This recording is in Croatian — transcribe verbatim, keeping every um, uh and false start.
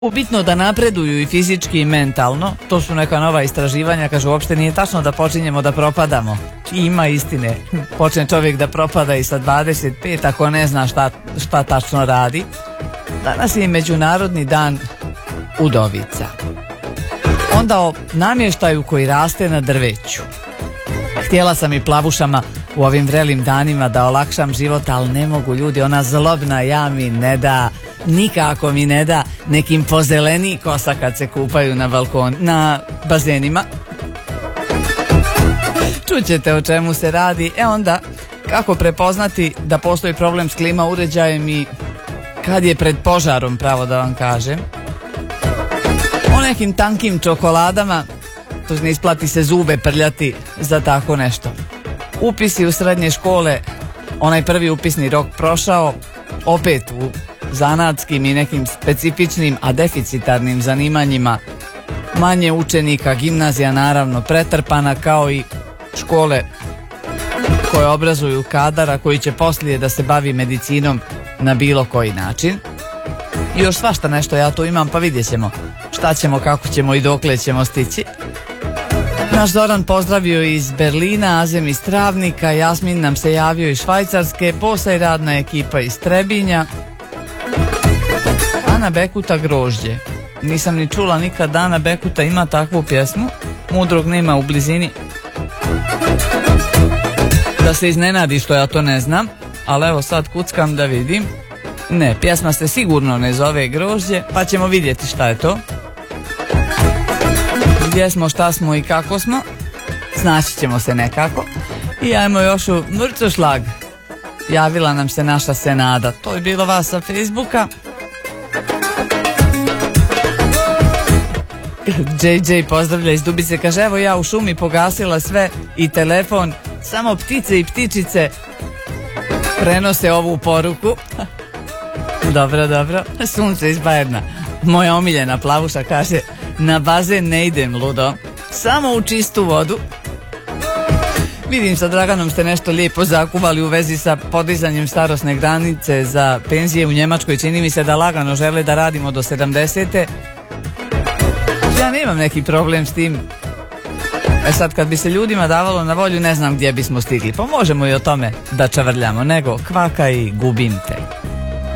Bitno da napreduju i fizički i mentalno, to su neka nova istraživanja, kažu uopšte nije tačno da počinjemo da propadamo. Ima istine, počne čovjek da propada i sa dvadeset pet ako ne zna šta, šta tačno radi. Danas je i Međunarodni dan udovica. Onda o namještaju koji raste na drveću. Htjela sam i plavušama u ovim vrelim danima da olakšam život, ali ne mogu ljudi, ona zlobna ja mi ne da, nikako mi ne da, nekim pozeleni kosa kad se kupaju na balkon, na bazenima. Čućete o čemu se radi. E onda, kako prepoznati da postoji problem s klima uređajem i kad je pred požarom, pravo da vam kažem. O nekim tankim čokoladama, to ne isplati se zube prljati za tako nešto. Upisi u srednje škole, onaj prvi upisni rok prošao, opet u zanatskim i nekim specifičnim, a deficitarnim zanimanjima manje učenika, gimnazija naravno pretrpana, kao i škole koje obrazuju kadara koji će poslije da se bavi medicinom na bilo koji način. I još svašta nešto ja tu imam, pa vidjet ćemo šta ćemo, kako ćemo i dokle ćemo stići. Naš Zoran pozdravio iz Berlina, Azem iz Travnika, Jasmin nam se javio iz Švajcarske, Bosa i radna ekipa iz Trebinja, Ana Bekuta Grožđe. Nisam ni čula nikad Ana Bekuta ima takvu pjesmu, mudrog nema u blizini. Da se iznenadi što ja to ne znam, ali evo sad kuckam da vidim. Ne, pjesma se sigurno ne zove Grožđe, pa ćemo vidjeti šta je to. Gdje smo, šta smo i kako smo, snaći ćemo se nekako. I ajmo još u Mrcošlag. Javila nam se naša Senada, to je bilo vas sa Facebooka. džej džej pozdravlja iz Dubice, kaže evo ja u šumi pogasila sve i telefon, samo ptice i ptičice prenose ovu poruku. Dobro, dobro. Sunce iz Bajerna, moja omiljena plavuša, kaže na bazen ne idem ludo, samo u čistu vodu. Vidim sa Draganom ste nešto lijepo zakuvali u vezi sa podizanjem starosne granice za penzije u Njemačkoj. Čini mi se da lagano žele da radimo do sedamdesete. Ja nemam neki problem s tim. E sad kad bi se ljudima davalo na volju, ne znam gdje bismo stigli. Pa možemo i o tome da čavrljamo, nego kvaka i gubim te.